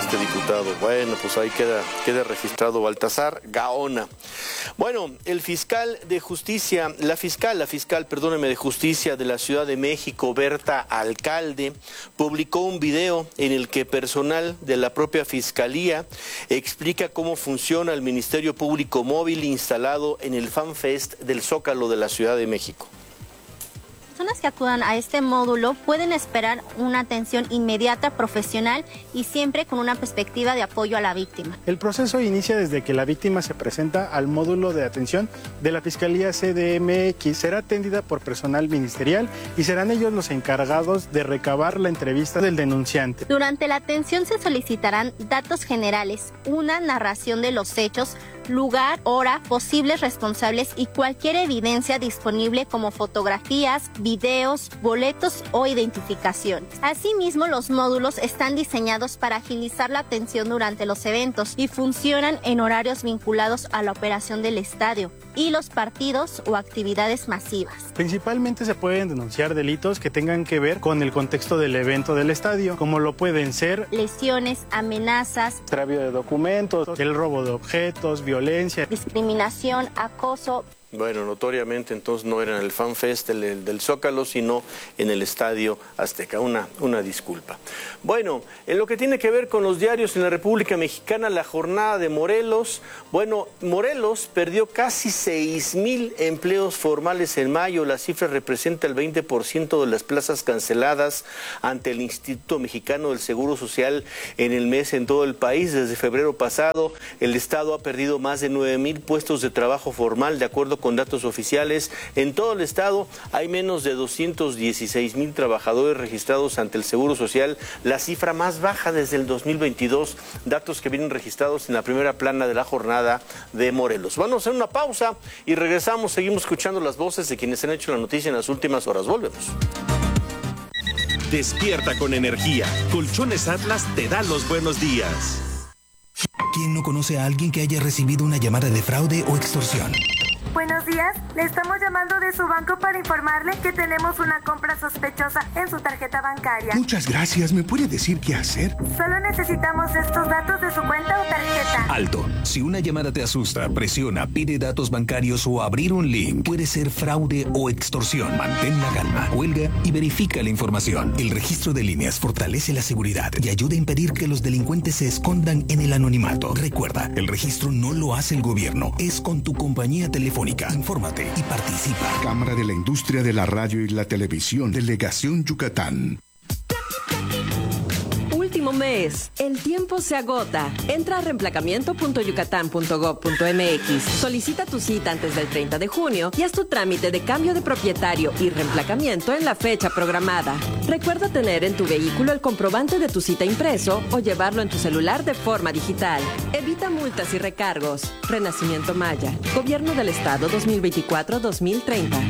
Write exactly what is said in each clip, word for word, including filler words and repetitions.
este diputado. Bueno, pues ahí queda, queda registrado Baltasar Gaona. Bueno, el fiscal de justicia, la fiscal, la fiscal, perdóneme, de justicia de la Ciudad de México, Berta Alcalde, publicó un video en el que personal de la propia fiscalía explica cómo funciona el Ministerio Público Móvil instalado en el FanFest del Zócalo de la Ciudad de México. Las personas que acudan a este módulo pueden esperar una atención inmediata, profesional y siempre con una perspectiva de apoyo a la víctima. El proceso inicia desde que la víctima se presenta al módulo de atención de la Fiscalía C D M X. Será atendida por personal ministerial y serán ellos los encargados de recabar la entrevista del denunciante. Durante la atención se solicitarán datos generales, una narración de los hechos, lugar, hora, posibles responsables y cualquier evidencia disponible como fotografías, videos, boletos o identificaciones. Asimismo, los módulos están diseñados para agilizar la atención durante los eventos y funcionan en horarios vinculados a la operación del estadio y los partidos o actividades masivas. Principalmente se pueden denunciar delitos que tengan que ver con el contexto del evento del estadio, como lo pueden ser lesiones, amenazas, extravío de documentos, el robo de objetos, violencia, discriminación, acoso. Bueno, notoriamente entonces no era en el FanFest el, el del Zócalo, sino en el Estadio Azteca. Una, una disculpa. Bueno, en lo que tiene que ver con los diarios en la República Mexicana, la jornada de Morelos. Bueno, Morelos perdió casi seis mil empleos formales en mayo. La cifra representa el veinte por ciento de las plazas canceladas ante el Instituto Mexicano del Seguro Social en el mes en todo el país. Desde febrero pasado, el Estado ha perdido más de nueve mil puestos de trabajo formal, de acuerdo con datos oficiales. En todo el estado hay menos de doscientos dieciséis mil trabajadores registrados ante el Seguro Social, la cifra más baja desde el dos mil veintidós, datos que vienen registrados en la primera plana de la jornada de Morelos. Vamos a hacer una pausa y regresamos, seguimos escuchando las voces de quienes han hecho la noticia en las últimas horas. Volvemos. Despierta con energía. Colchones Atlas te da los buenos días. ¿Quién no conoce a alguien que haya recibido una llamada de fraude o extorsión? Buenos días, le estamos llamando de su banco para informarle que tenemos una compra sospechosa en su tarjeta bancaria. Muchas gracias, ¿me puede decir qué hacer? Solo necesitamos estos datos de su cuenta o tarjeta. Alto, si una llamada te asusta, presiona, pide datos bancarios o abrir un link, puede ser fraude o extorsión. Mantén la calma, cuelga y verifica la información. El registro de líneas fortalece la seguridad y ayuda a impedir que los delincuentes se escondan en el anonimato. Recuerda, el registro no lo hace el gobierno, es con tu compañía telefónica. Infórmate y participa. Cámara de la Industria de la Radio y la Televisión, Delegación Yucatán. Último mes. El tiempo se agota. Entra a reemplacamiento punto yucatán punto gob punto mx. Solicita tu cita antes del treinta de junio y haz tu trámite de cambio de propietario y reemplacamiento en la fecha programada. Recuerda tener en tu vehículo el comprobante de tu cita impreso o llevarlo en tu celular de forma digital. Evita multas y recargos. Renacimiento Maya. Gobierno del Estado dos mil veinticuatro a dos mil treinta.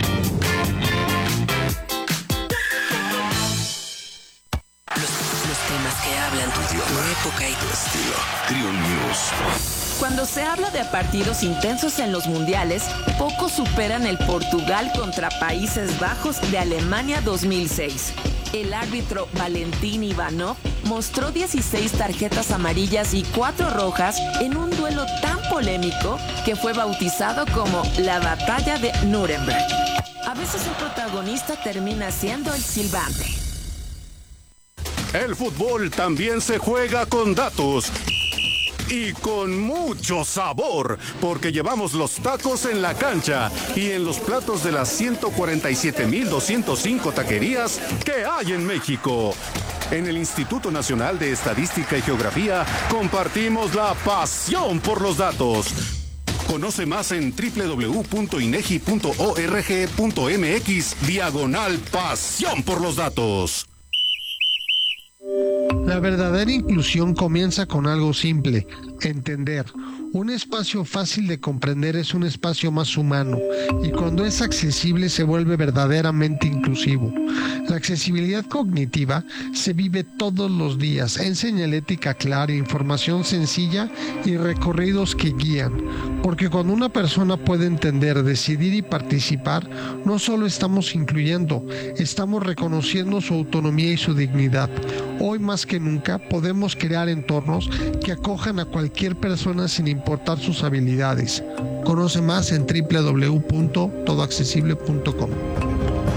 Que hablan tu idioma, tu época y tu estilo. Trio News. Cuando se habla de partidos intensos en los mundiales, pocos superan el Portugal contra Países Bajos de Alemania dos mil seis. El árbitro Valentín Ivanov mostró dieciséis tarjetas amarillas y cuatro rojas en un duelo tan polémico que fue bautizado como la Batalla de Nuremberg. A veces el protagonista termina siendo el silbante. El fútbol también se juega con datos y con mucho sabor, porque llevamos los tacos en la cancha y en los platos de las ciento cuarenta y siete mil doscientas cinco taquerías que hay en México. En el Instituto Nacional de Estadística y Geografía compartimos la pasión por los datos. Conoce más en doble u doble u doble u punto inegi punto org punto mx diagonal pasión por los datos. La verdadera inclusión comienza con algo simple, Entender. Un espacio fácil de comprender es un espacio más humano, y cuando es accesible se vuelve verdaderamente inclusivo. La accesibilidad cognitiva se vive todos los días en señalética clara, información sencilla y recorridos que guían. Porque cuando una persona puede entender, decidir y participar, no solo estamos incluyendo, estamos reconociendo su autonomía y su dignidad. Hoy más que nunca podemos crear entornos que acojan a cualquier persona sin importar sus habilidades. Conoce más en doble u doble u doble u punto todo accesible punto com.